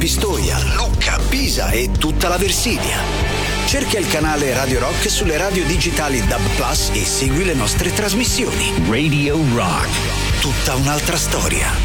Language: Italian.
Pistoia, Lucca, Pisa e tutta la Versilia. Cerca il canale Radio Rock sulle radio digitali DAB+ e segui le nostre trasmissioni. Radio Rock, tutta un'altra storia.